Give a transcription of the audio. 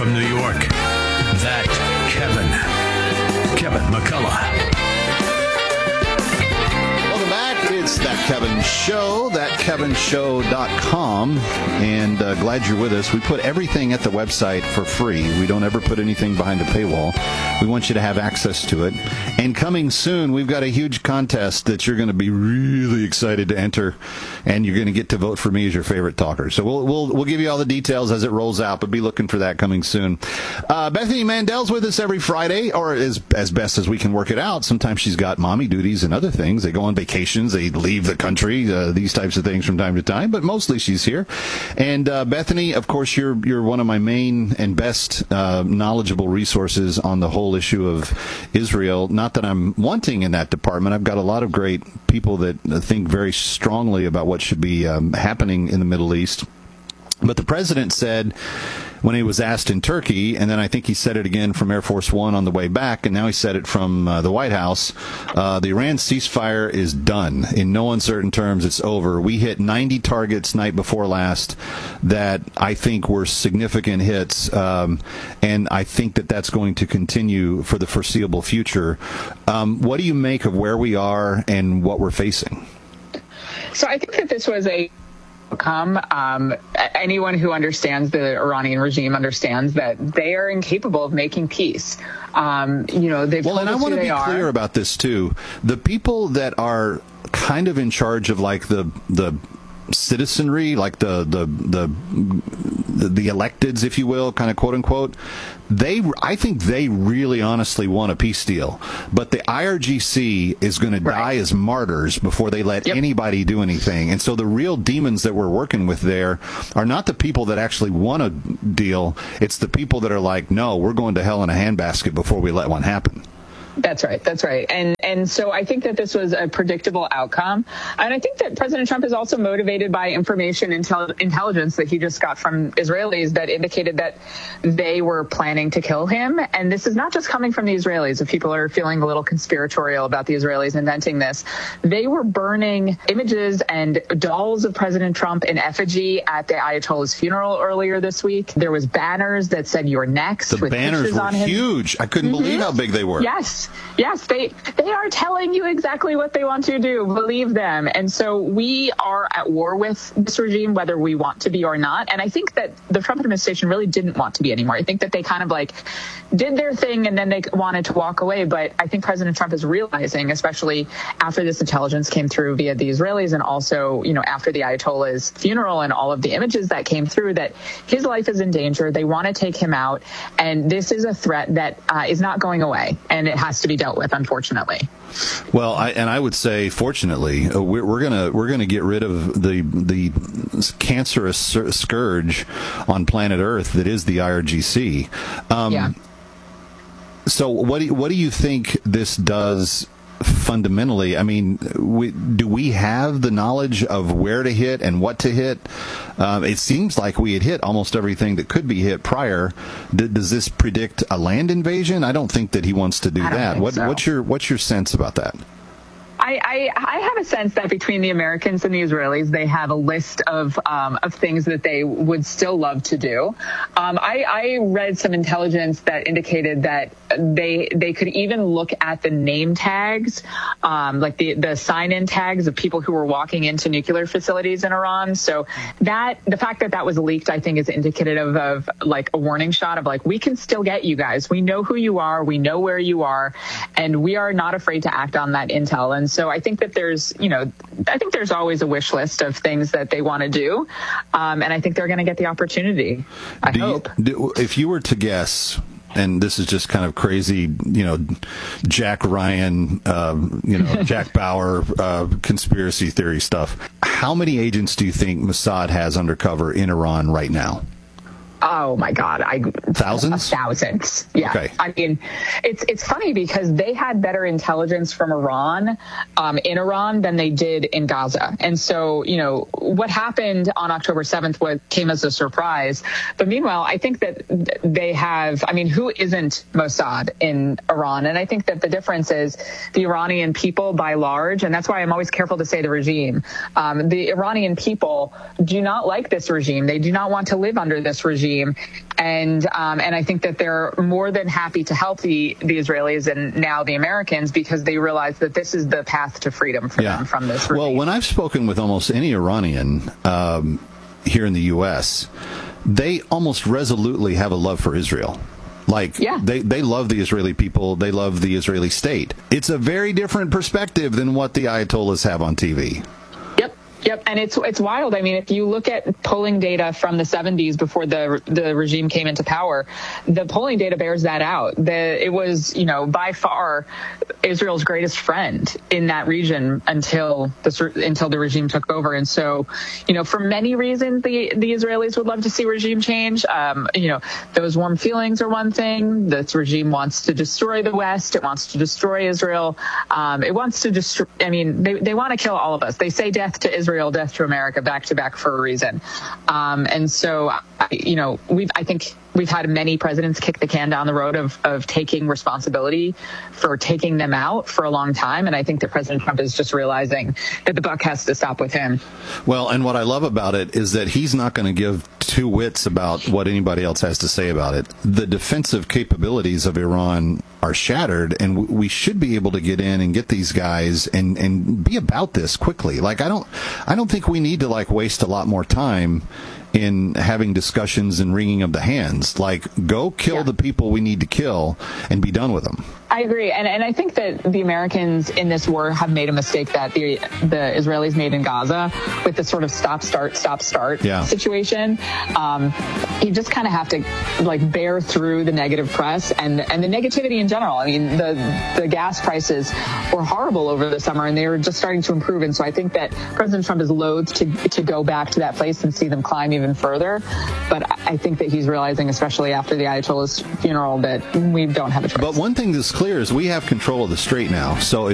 from New York, that Kevin McCullough. Welcome back. It's That Kevin Show, thatkevinshow.com, and glad you're with us. We put everything at the website for free. We don't ever put anything behind a paywall. We want you to have access to it. And coming soon, we've got a huge contest that you're going to be really excited to enter, and you're going to get to vote for me as your favorite talker. So we'll give you all the details as it rolls out, but be looking for that coming soon. Bethany Mandel's with us every Friday, or as best as we can work it out. Sometimes she's got mommy duties and other things. They go on vacations, they leave the country, these types of things from time to time, but mostly she's here. And Bethany, of course, you're one of my main and best knowledgeable resources on the whole issue of Israel. Not that I'm wanting in that department. I've got a lot of great people that think very strongly about what should be happening in the Middle East. But the president said, when he was asked in Turkey, and then I think he said it again from Air Force One on the way back, and now he said it from the White House, the Iran ceasefire is done. In no uncertain terms, it's over. We hit 90 targets night before last that I think were significant hits, and I think that that's going to continue for the foreseeable future. What do you make of where we are and what we're facing? So I think that this was a anyone who understands the Iranian regime understands that they are incapable of making peace. They've and I want to be clear about this too. The people that are kind of in charge of like the citizenry, like the electeds, if you will, kind of quote unquote, I think they really honestly want a peace deal. But the IRGC is going to die as martyrs before they let anybody do anything. And so the real demons that we're working with there are not the people that actually want a deal. It's the people that are like, no, we're going to hell in a handbasket before we let one happen. That's right. And so I think that this was a predictable outcome. And I think that President Trump is also motivated by information intelligence that he just got from Israelis that indicated that they were planning to kill him. And this is not just coming from the Israelis. If people are feeling a little conspiratorial about the Israelis inventing this, they were burning images and dolls of President Trump in effigy at the Ayatollah's funeral earlier this week. There was banners that said "You're next." The banners were huge. I couldn't believe how big they were. Yes, they are telling you exactly what they want to do. Believe them. And so we are at war with this regime, whether we want to be or not. And I think that the Trump administration really didn't want to be anymore. I think that they kind of like did their thing and then they wanted to walk away. But I think President Trump is realizing, especially after this intelligence came through via the Israelis and also, after the Ayatollah's funeral and all of the images that came through, that his life is in danger. They want to take him out. And this is a threat that is not going away. And it has to be dealt with, unfortunately. Well, I would say, fortunately, we're gonna get rid of the cancerous scourge on planet Earth that is the IRGC. So, what do you think this does? Fundamentally, I mean, do we have the knowledge of where to hit and what to hit? It seems like we had hit almost everything that could be hit prior. Does this predict a land invasion? I don't think that he wants to do that. What's your sense about that? I have a sense that between the Americans and the Israelis, they have a list of things that they would still love to do. I read some intelligence that indicated that they could even look at the name tags, like the sign-in tags of people who were walking into nuclear facilities in Iran. So the fact that was leaked, I think, is indicative of like a warning shot of like, we can still get you guys. We know who you are. We know where you are. And we are not afraid to act on that intel. And so I think that there's always a wish list of things that they want to do. And I think they're going to get the opportunity. I hope. If you were to guess, and this is just kind of crazy, Jack Ryan, Jack Bauer, conspiracy theory stuff. How many agents do you think Mossad has undercover in Iran right now? Oh my God! Thousands? Thousands. Yeah. Okay. I mean, it's funny because they had better intelligence from Iran, in Iran than they did in Gaza. And so, what happened on October 7th came as a surprise. But meanwhile, I think that they have. I mean, who isn't Mossad in Iran? And I think that the difference is the Iranian people, by large, and that's why I'm always careful to say the regime. The Iranian people do not like this regime. They do not want to live under this regime. regime. And I think that they're more than happy to help the Israelis and now the Americans, because they realize that this is the path to freedom for them from this regime. Well, when I've spoken with almost any Iranian here in the U.S., they almost resolutely have a love for Israel. Like, they love the Israeli people. They love the Israeli state. It's a very different perspective than what the Ayatollahs have on TV. Yep, and it's wild. I mean, if you look at polling data from the 70s before the regime came into power, the polling data bears that out. It was, by far Israel's greatest friend in that region until the regime took over. And so, for many reasons, the Israelis would love to see regime change. Those warm feelings are one thing. This regime wants to destroy the West. It wants to destroy Israel. It wants to destroy. I mean, they want to kill all of us. They say death to Israel, death to America, back to back for a reason. And so, I think we've had many presidents kick the can down the road of taking responsibility for taking them out for a long time. And I think that President Trump is just realizing that the buck has to stop with him. Well, and what I love about it is that he's not going to give two wits about what anybody else has to say about it. The defensive capabilities of Iran are shattered, and we should be able to get in and get these guys and be about this quickly. Like, I don't think we need to waste a lot more time in having discussions and wringing of the hands. Like, go kill the people we need to kill and be done with them. I agree. And I think that the Americans in this war have made a mistake that the Israelis made in Gaza with the sort of stop, start situation. You just kind of have to bear through the negative press and the negativity in general. I mean, the gas prices were horrible over the summer, and they were just starting to improve. And so I think that President Trump is loath to go back to that place and see them climb even further. But I think that he's realizing, especially after the Ayatollah's funeral, that we don't have a choice. But one thing that's clear is we have control of the strait now. So